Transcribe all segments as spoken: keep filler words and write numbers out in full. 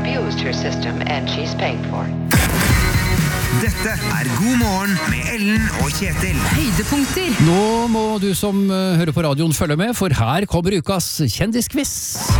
abused her system and she's paying for it. Dette er God morgen med Ellen og Kjetil. Høydepunkter. Nå må du som uh, hører på radioen følge med, for her kommer ukas kjendisquiz.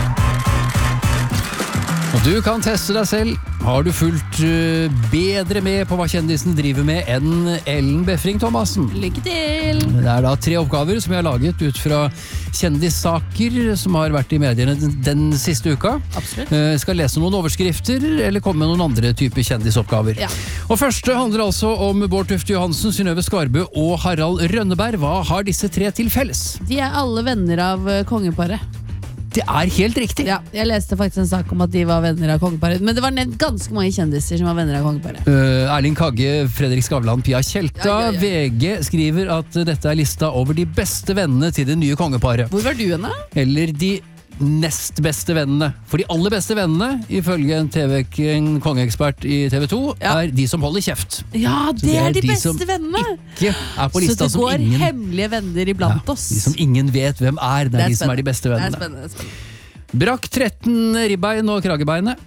Og du kan teste deg selv. Har du fulgt uh, bedre med på hva kjendisen driver med enn Ellen Befring Thomassen? Lykke til! Det er da tre oppgaver som jeg har laget ut fra kjendissaker som har vært i mediene den, den siste uka. Absolutt. Jeg skal lese noen overskrifter, eller komme med noen andre typer kjendisoppgaver. Ja. Og første handler altså om Bård Tufte Johansen, Synnøve Skarbø og Harald Rønneberg. Hva har disse tre til felles? De er alle venner av uh, kongeparet. Det er helt riktig. Ja, jeg leste faktisk en sak om at de var venner av kongeparet. Men det var nevnt ganske mange kjendiser som var venner av kongeparet. Uh, Erling Kagge, Fredrik Skavlan, Pia Tjelta. Ja, ja, ja. V G skriver at dette er lista over de beste vennene til det nye kongeparet. Hvor var du henne? Eller de nest beste vennene. For de aller beste vennene, ifølge en, T V, en kongeekspert i T V to, Ja. er de som holder kjeft. Ja, det, det er er de, de beste som vennene! Ikke er på lista Så det som går ingen, hemmelige venner iblant ja, oss. de som ingen vet hvem er. Det er, Det er de som er de spennende. beste Det er vennene. spennende, det er spennende. Brakk tretten ribbein og kragebeinet.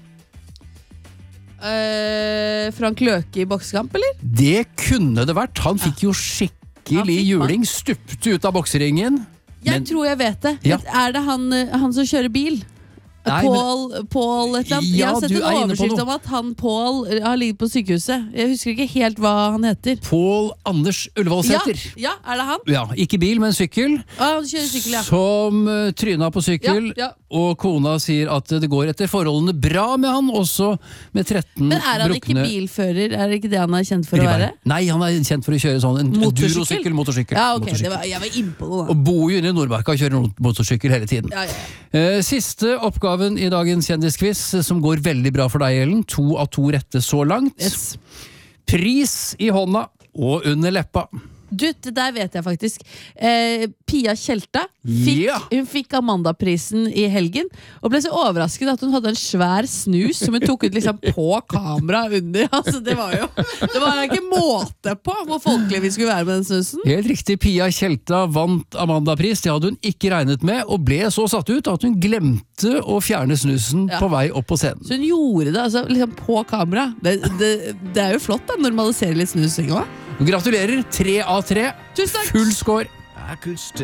Uh, Frank Løke i boksekamp, eller? Det kunne det vært. Han fikk jo skikkelig Han fikk juling, stupte ut av bokseringen. Jeg Men- tror jeg vet det. Ja. Er det han, uh, han som kjører bil? Nei, Paul, Paul et eller annet. Ja, Jeg har sett du en er inne på oversikt noe. om at han Paul uh, har ligget på sykehuset. Jeg husker ikke helt hva han heter. Pål Anders Ja, Ullevålsæter. ja, er det han? Ja, ikke bil, men sykkel. Ah, han kjører sykkel, ja. Som uh, tryna på sykkel, Ja, ja. og kona sier at det går etter forholdene bra med han, også med tretten Men er han ikke brukne bilfører? Er det ikke det han er kjent for å ribbein. være? Nei, han er kjent for å kjøre sånn en Motorsykkel? durosykkel, motorsykkel. Ja, ok, motorsykkel. det var, jeg var innpå noe da. Og bor jo inne i Nordmarka og kjører motorsykkel hele tiden. Ja, ja. Eh, Siste oppgaven i dagens kjendisquiz, eh, som går veldig bra for deg, Ellen. To av to rette så langt. Yes. Pris i hånda og under leppa. Du, det der vet jeg faktisk. Eh, Pia Tjelta fikk, Ja. hun fikk Amanda-prisen i helgen, og ble så overrasket at hun hadde en svær snus som hun tok ut liksom på kamera under. Altså, det var jo Det var ikke måte på hvor folkelig vi skulle være med den snusen. Helt riktig, Pia Tjelta vant Amanda-pris. Det hadde hun ikke regnet med, og ble så satt ut at hun glemte å fjerne snusen Ja. på vei opp på scenen. Så hun gjorde det altså liksom på kamera. Det, det, det er jo flott da, normalisere litt snusing også. Gratulerer, tre av tre. Tusen takk! Full score. I could stay